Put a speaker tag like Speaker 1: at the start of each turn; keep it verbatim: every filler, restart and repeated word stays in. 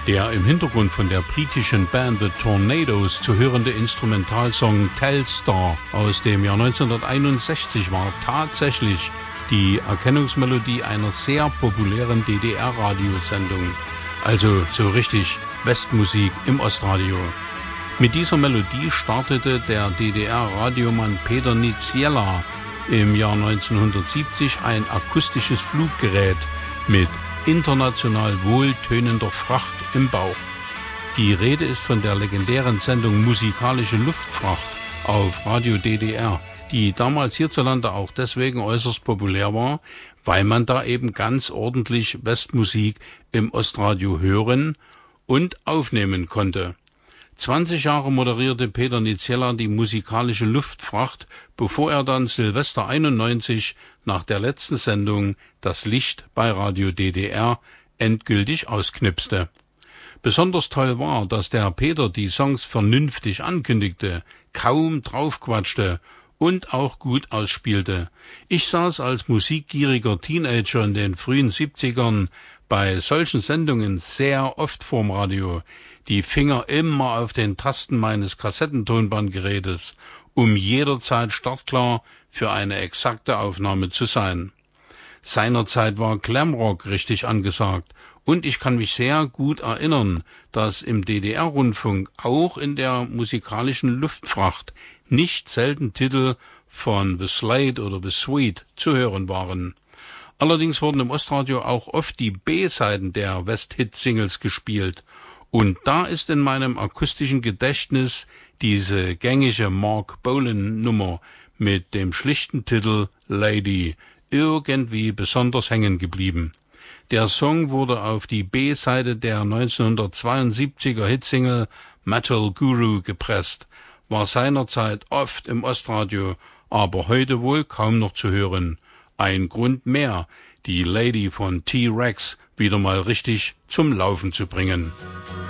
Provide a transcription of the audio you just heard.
Speaker 1: Der im Hintergrund von der britischen Band The Tornadoes zu hörende Instrumentalsong Telstar aus dem Jahr neunzehnhunderteinundsechzig war tatsächlich die Erkennungsmelodie einer sehr populären D D R-Radiosendung. Also so richtig Westmusik im Ostradio. Mit dieser Melodie startete der D D R-Radiomann Peter Niziela im Jahr neunzehnhundertsiebzig ein akustisches Fluggerät mit international wohltönender Fracht im Bauch. Die Rede ist von der legendären Sendung Musikalische Luftfracht auf Radio D D R, die damals hierzulande auch deswegen äußerst populär war, weil man da eben ganz ordentlich Westmusik im Ostradio hören und aufnehmen konnte. zwanzig Jahre moderierte Peter Niziela die musikalische Luftfracht, bevor er dann Silvester einundneunzig nach der letzten Sendung das Licht bei Radio D D R endgültig ausknipste. Besonders toll war, dass der Peter die Songs vernünftig ankündigte, kaum draufquatschte und auch gut ausspielte. Ich saß als musikgieriger Teenager in den frühen siebzigern bei solchen Sendungen sehr oft vorm Radio, die Finger immer auf den Tasten meines Kassettentonbandgerätes, um jederzeit startklar für eine exakte Aufnahme zu sein. Seinerzeit war Glamrock richtig angesagt und ich kann mich sehr gut erinnern, dass im D D R-Rundfunk auch in der musikalischen Luftfracht nicht selten Titel von The Slade oder The Sweet zu hören waren. Allerdings wurden im Ostradio auch oft die B-Seiten der West-Hit-Singles gespielt. Und da ist in meinem akustischen Gedächtnis diese gängige Mark Bolan-Nummer mit dem schlichten Titel Lady irgendwie besonders hängen geblieben. Der Song wurde auf die B-Seite der neunzehnhundertzweiundsiebziger Hitsingle Metal Guru gepresst, war seinerzeit oft im Ostradio, aber heute wohl kaum noch zu hören. Ein Grund mehr, die Lady von T-Rex wieder mal richtig zum Laufen zu bringen.